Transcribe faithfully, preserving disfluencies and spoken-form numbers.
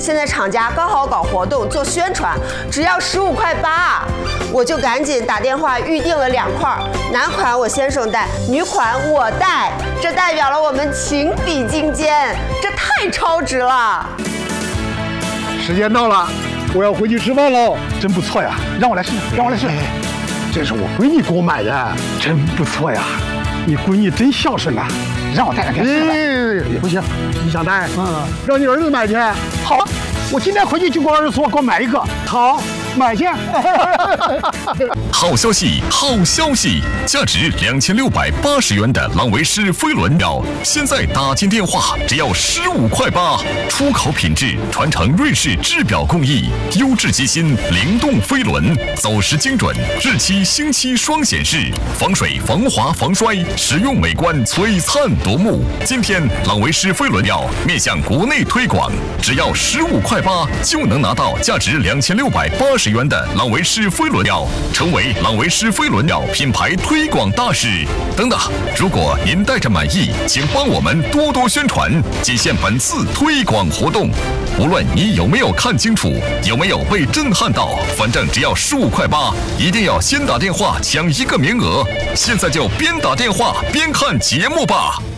现在厂家刚好搞活动做宣传，只要十五块八，我就赶紧打电话预定了两块，男款我先生带，女款我带，这代表了我们情比金坚，这太超值了。 时间到了，我要回去吃饭喽。 真不错呀，让我来试，让我来试。 这是我闺女给我买的， 真不错呀，你闺女真孝顺呐，让我带两天试试。不行，你想带？嗯，让你儿子买去。 好，我今天回去就给我儿子说，给我买一个。好，买去。 好消息，好消息！价值两千六百八十元的朗维诗飞轮表，现在打进电话只要十五块八，出口品质，传承瑞士制表工艺，优质机芯，灵动飞轮，走时精准，日期星期双显示，防水、防滑、防摔，实用美观，璀璨夺目。今天朗维诗飞轮表面向国内推广，只要十五块八就能拿到价值两千六百八十元的朗维诗飞轮表，成为朗维诗飞轮表品牌推广大使。等等，如果您带着满意，请帮我们多多宣传，仅限本次推广活动。无论你有没有看清楚，有没有被震撼到，反正只要十五块八，一定要先打电话抢一个名额。现在就边打电话边看节目吧。